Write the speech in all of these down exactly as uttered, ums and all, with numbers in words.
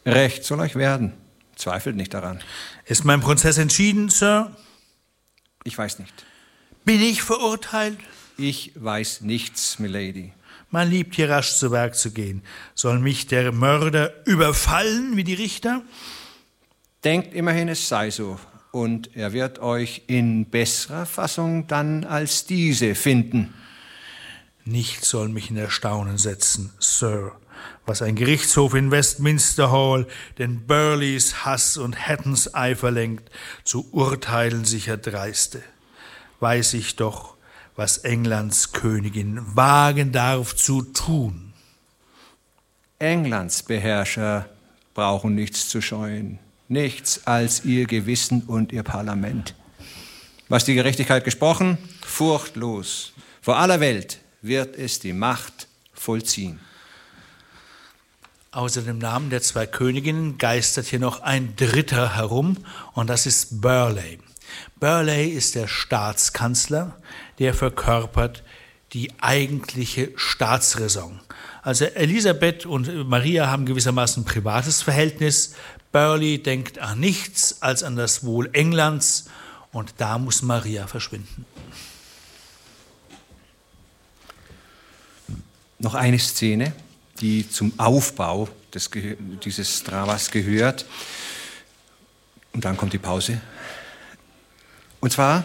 Recht soll euch werden. Zweifelt nicht daran. Ist mein Prozess entschieden, Sir? Ich weiß nicht. Bin ich verurteilt? Ich weiß nichts, Milady. Man liebt hier rasch zu Werk zu gehen. Soll mich der Mörder überfallen wie die Richter? Denkt immerhin, es sei so. Und er wird euch in besserer Fassung dann als diese finden. Nichts soll mich in Erstaunen setzen, Sir, was ein Gerichtshof in Westminster Hall den Burleys Hass und Hattons Eifer lenkt, zu urteilen sicher dreiste. Weiß ich doch, was Englands Königin wagen darf zu tun. Englands Beherrscher brauchen nichts zu scheuen, nichts als ihr Gewissen und ihr Parlament. Was die Gerechtigkeit gesprochen, furchtlos, vor aller Welt wird es die Macht vollziehen. Außer dem Namen der zwei Königinnen geistert hier noch ein Dritter herum, und das ist Burleigh. Burleigh ist der Staatskanzler, der verkörpert die eigentliche Staatsräson. Also Elisabeth und Maria haben gewissermaßen ein privates Verhältnis. Burleigh denkt an nichts als an das Wohl Englands, und da muss Maria verschwinden. Noch eine Szene, die zum Aufbau des, dieses Dramas gehört. Und dann kommt die Pause. Und zwar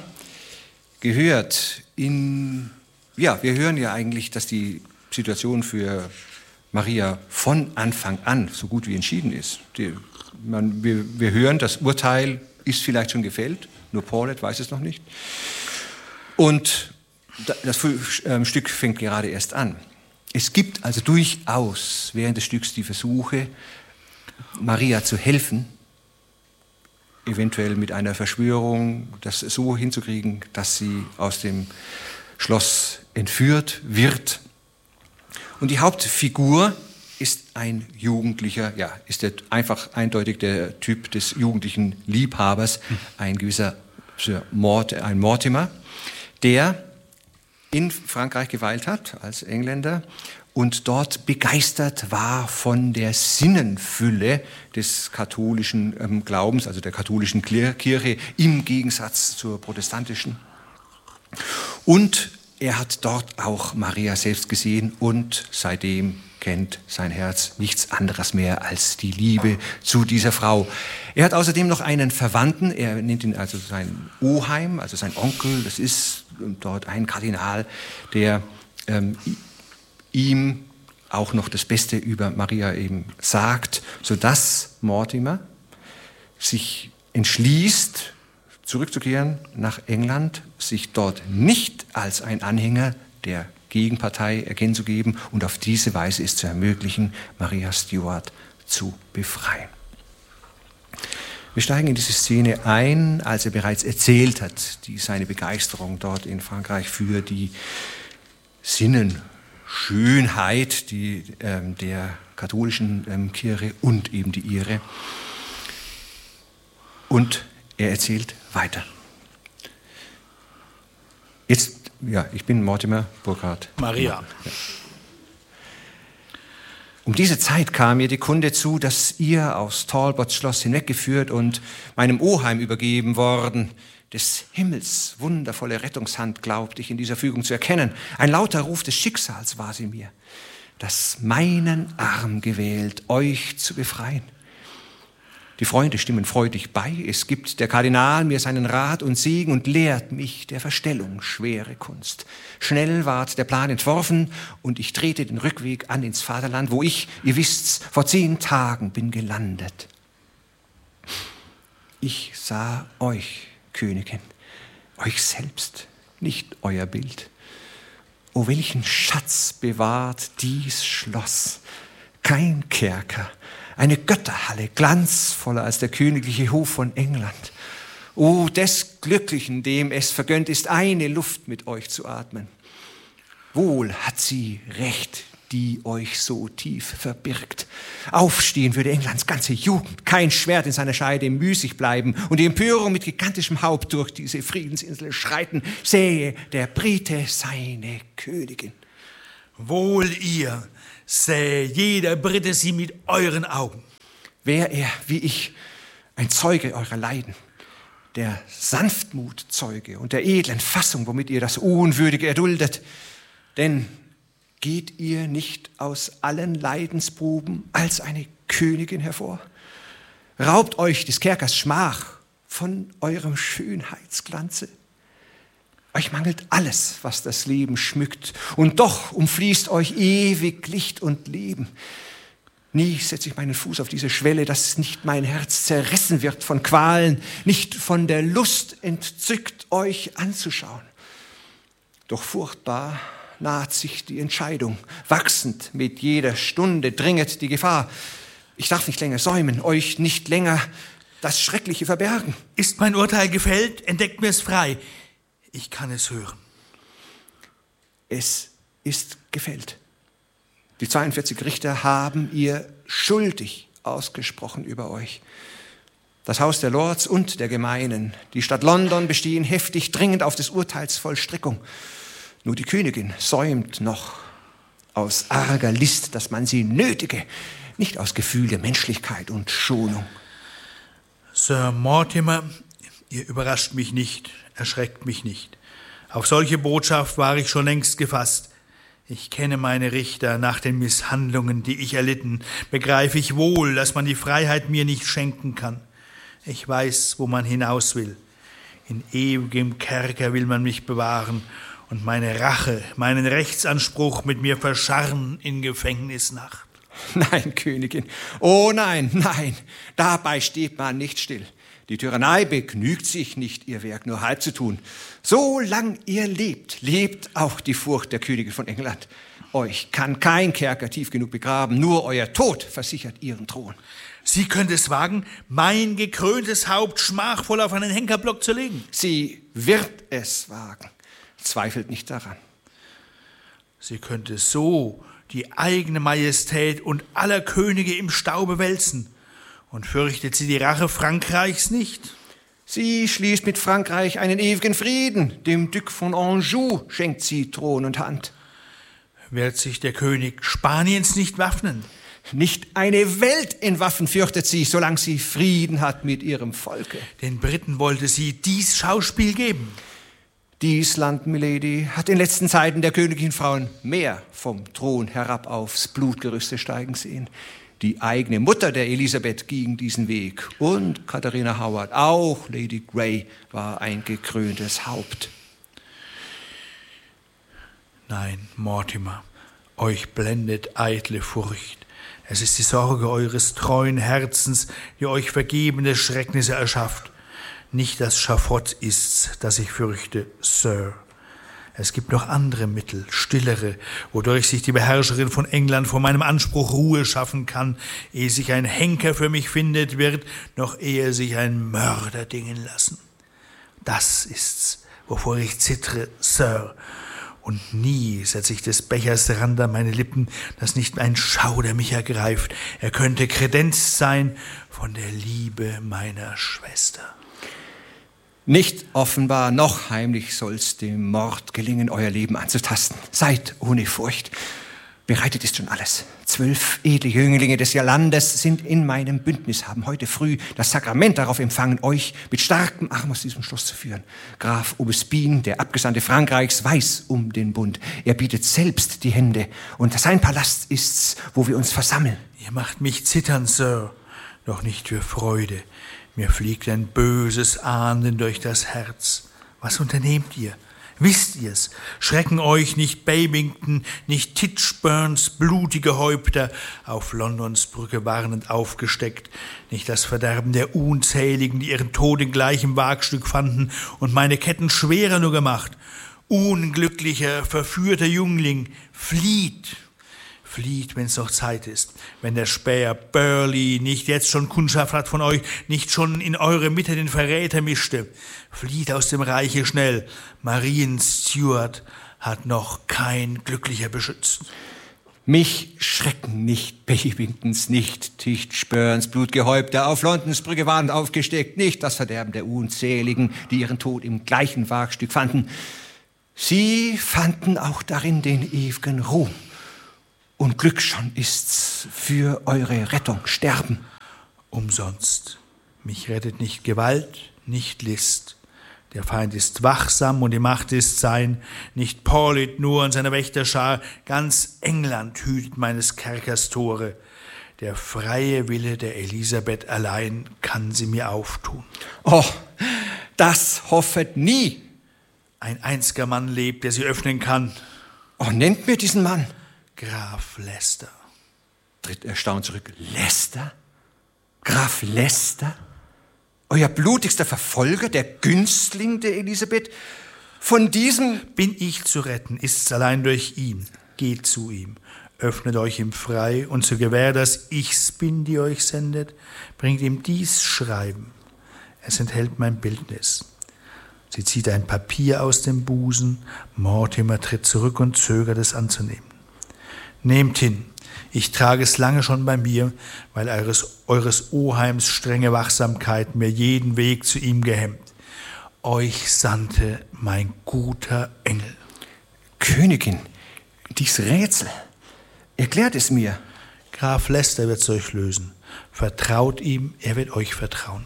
gehört in, ja, wir hören ja eigentlich, dass die Situation für Maria von Anfang an so gut wie entschieden ist. Die, man, wir, wir hören, das Urteil ist vielleicht schon gefällt, nur Paulet weiß es noch nicht. Und das Stück fängt gerade erst an. Es gibt also durchaus während des Stücks die Versuche, Maria zu helfen, eventuell mit einer Verschwörung, das so hinzukriegen, dass sie aus dem Schloss entführt wird. Und die Hauptfigur ist ein Jugendlicher, ja, ist der, einfach eindeutig der Typ des jugendlichen Liebhabers, ein gewisser Mort, ein Mortimer, der in Frankreich geweilt hat als Engländer und dort begeistert war von der Sinnenfülle des katholischen ähm, Glaubens, also der katholischen Kirche im Gegensatz zur protestantischen. Und er hat dort auch Maria selbst gesehen und seitdem kennt sein Herz nichts anderes mehr als die Liebe zu dieser Frau. Er hat außerdem noch einen Verwandten, er nennt ihn also sein Oheim, also sein Onkel, das ist dort ein Kardinal, der ähm, ihm auch noch das Beste über Maria eben sagt, sodass Mortimer sich entschließt, zurückzukehren nach England, sich dort nicht als ein Anhänger der Gegenpartei erkennen zu geben und auf diese Weise es zu ermöglichen, Maria Stuart zu befreien. Wir steigen in diese Szene ein, als er bereits erzählt hat, die, seine Begeisterung dort in Frankreich für die Sinnenschönheit die, ähm, der katholischen ähm, Kirche und eben die ihre. Und er erzählt weiter. Jetzt Ja, ich bin Mortimer Burkhardt. Maria. Ja. Um diese Zeit kam mir die Kunde zu, dass ihr aus Talbots Schloss hinweggeführt und meinem Oheim übergeben worden. Des Himmels wundervolle Rettungshand glaubte ich in dieser Fügung zu erkennen. Ein lauter Ruf des Schicksals war sie mir, das meinen Arm gewählt, euch zu befreien. Die Freunde stimmen freudig bei. Es gibt der Kardinal mir seinen Rat und Segen und lehrt mich der Verstellung schwere Kunst. Schnell ward der Plan entworfen und ich trete den Rückweg an ins Vaterland, wo ich, ihr wisst's, vor zehn Tagen bin gelandet. Ich sah euch, Königin, euch selbst, nicht euer Bild. O welchen Schatz bewahrt dies Schloss, kein Kerker, eine Götterhalle, glanzvoller als der königliche Hof von England. O des Glücklichen, dem es vergönnt ist, eine Luft mit euch zu atmen. Wohl hat sie Recht, die euch so tief verbirgt. Aufstehen würde Englands ganze Jugend, kein Schwert in seiner Scheide müßig bleiben und die Empörung mit gigantischem Haupt durch diese Friedensinsel schreiten, sähe der Brite seine Königin. Wohl ihr, sähe jeder Brite sie mit euren Augen. wär er, wie ich, ein Zeuge eurer Leiden, der Sanftmutzeuge und der edlen Fassung, womit ihr das Unwürdige erduldet. Denn geht ihr nicht aus allen Leidensproben als eine Königin hervor? Raubt euch des Kerkers Schmach von eurem Schönheitsglanze? Euch mangelt alles, was das Leben schmückt, und doch umfließt euch ewig Licht und Leben. Nie setze ich meinen Fuß auf diese Schwelle, dass nicht mein Herz zerrissen wird von Qualen, nicht von der Lust entzückt, euch anzuschauen. Doch furchtbar naht sich die Entscheidung, wachsend mit jeder Stunde dringet die Gefahr. Ich darf nicht länger säumen, euch nicht länger das Schreckliche verbergen. Ist mein Urteil gefällt, entdeckt mir's frei. Ich kann es hören. Es ist gefällt. Die zweiundvierzig Richter haben ihr schuldig ausgesprochen über euch. Das Haus der Lords und der Gemeinen, die Stadt London bestehen heftig dringend auf des Urteils Vollstreckung. Nur die Königin säumt noch aus arger List, dass man sie nötige, nicht aus Gefühl der Menschlichkeit und Schonung. Sir Mortimer, ihr überrascht mich nicht, erschreckt mich nicht. Auf solche Botschaft war ich schon längst gefasst. Ich kenne meine Richter. Nach den Misshandlungen, die ich erlitten, begreife ich wohl, dass man die Freiheit mir nicht schenken kann. Ich weiß, wo man hinaus will. In ewigem Kerker will man mich bewahren und meine Rache, meinen Rechtsanspruch mit mir verscharren in Gefängnisnacht. Nein, Königin, oh nein, nein, dabei steht man nicht still. Die Tyrannei begnügt sich nicht, ihr Werk nur halb zu tun. Solang ihr lebt, lebt auch die Furcht der Königin von England. Euch kann kein Kerker tief genug begraben, nur euer Tod versichert ihren Thron. Sie könnte es wagen, mein gekröntes Haupt schmachvoll auf einen Henkerblock zu legen. Sie wird es wagen, zweifelt nicht daran. Sie könnte so die eigene Majestät und aller Könige im Staube wälzen. Und fürchtet sie die Rache Frankreichs nicht? Sie schließt mit Frankreich einen ewigen Frieden. Dem Duc von Anjou schenkt sie Thron und Hand. Wird sich der König Spaniens nicht waffnen? Nicht eine Welt in Waffen fürchtet sie, solange sie Frieden hat mit ihrem Volke. Den Briten wollte sie dies Schauspiel geben. Dies Land, Milady, hat in letzten Zeiten der königlichen Frauen mehr vom Thron herab aufs Blutgerüste steigen sehen. Die eigene Mutter der Elisabeth ging diesen Weg. Und Katharina Howard, auch Lady Grey, war ein gekröntes Haupt. Nein, Mortimer, euch blendet eitle Furcht. Es ist die Sorge eures treuen Herzens, die euch vergebene Schrecknisse erschafft. Nicht das Schafott ist's, das ich fürchte, Sir. Es gibt noch andere Mittel, stillere, wodurch sich die Beherrscherin von England vor meinem Anspruch Ruhe schaffen kann, ehe sich ein Henker für mich findet wird, noch ehe sich ein Mörder dingen lassen. Das ist's, wovor ich zittre, Sir. Und nie setze ich des Bechers Rand an meine Lippen, dass nicht ein Schauder mich ergreift. Er könnte kredenzt sein von der Liebe meiner Schwester. Nicht offenbar noch heimlich soll's dem Mord gelingen, euer Leben anzutasten. Seid ohne Furcht. Bereitet ist schon alles. Zwölf edle Jünglinge des Landes sind in meinem Bündnis, haben heute früh das Sakrament darauf empfangen, euch mit starkem Arm aus diesem Schloss zu führen. Graf Aubespine, der Abgesandte Frankreichs, weiß um den Bund. Er bietet selbst die Hände und sein Palast ist's, wo wir uns versammeln. Ihr macht mich zittern, Sir, doch nicht für Freude. Mir fliegt ein böses Ahnden durch das Herz. Was unternehmt ihr? Wisst ihr's? Schrecken euch nicht Babington, nicht Titchburns blutige Häupter, auf Londons Brücke warnend aufgesteckt, nicht das Verderben der Unzähligen, die ihren Tod in gleichem Wagstück fanden und meine Ketten schwerer nur gemacht. Unglücklicher, verführter Jüngling, flieht! Flieht, wenn's noch Zeit ist, wenn der Späher Burley nicht jetzt schon Kundschaft hat von euch, nicht schon in eure Mitte den Verräter mischte. Flieht aus dem Reiche schnell. Marien Stuart hat noch kein Glücklicher beschützt. Mich schrecken nicht Babingtons, nicht Titchburns Blutgehäupter, auf Londons Brücke warnend aufgesteckt, nicht das Verderben der Unzähligen, die ihren Tod im gleichen Wagstück fanden. Sie fanden auch darin den ewigen Ruhm. Und Glück schon ist's für eure Rettung, sterben. umsonst. Mich rettet nicht Gewalt, nicht List. Der Feind ist wachsam und die Macht ist sein. Nicht Paulit nur und seine Wächterschar, ganz England hütet meines Kerkers Tore. Der freie Wille der Elisabeth allein kann sie mir auftun. Oh, das hoffet nie. Ein einziger Mann lebt, der sie öffnen kann. Oh, nennt mir diesen Mann. Graf Leicester. Tritt erstaunt zurück. Leicester? Graf Leicester? Euer blutigster Verfolger, der Günstling der Elisabeth? Von diesem... Bin ich zu retten, ist's allein durch ihn. Geht zu ihm, öffnet euch ihm frei und zur Gewähr, dass ich's bin, die euch sendet, bringt ihm dies Schreiben. Es enthält mein Bildnis. Sie zieht ein Papier aus dem Busen, Mortimer tritt zurück und zögert es anzunehmen. Nehmt hin, ich trage es lange schon bei mir, weil eures, eures Oheims strenge Wachsamkeit mir jeden Weg zu ihm gehemmt. Euch sandte mein guter Engel. Königin, dies Rätsel, erklärt es mir. Graf Leicester wird's euch lösen. Vertraut ihm, er wird euch vertrauen.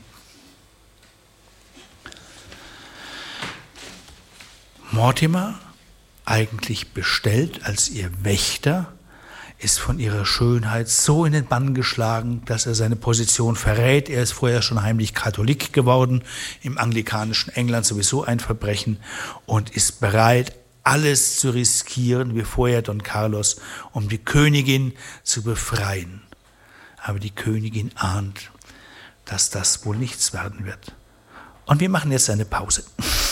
Mortimer, eigentlich bestellt als ihr Wächter, ist von ihrer Schönheit so in den Bann geschlagen, dass er seine Position verrät. Er ist vorher schon heimlich Katholik geworden, im anglikanischen England sowieso ein Verbrechen, und ist bereit, alles zu riskieren, wie vorher Don Carlos, um die Königin zu befreien. Aber die Königin ahnt, dass das wohl nichts werden wird. Und wir machen jetzt eine Pause.